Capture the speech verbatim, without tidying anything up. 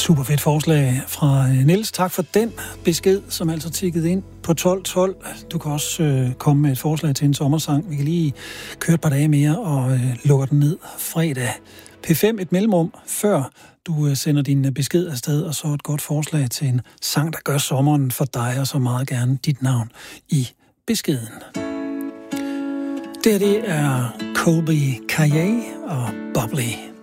Super fedt forslag fra Niels. Tak for den besked, som altså tikkede ind på tolv tolv. Du kan også øh, komme med et forslag til en sommersang. Vi kan lige køre et par dage mere og øh, lukker den ned fredag. P fem et mellemrum, før du øh, sender din besked afsted, og så et godt forslag til en sang, der gør sommeren for dig, og så meget gerne dit navn i beskeden. Det her, det er Colby Kaye og Bubbly.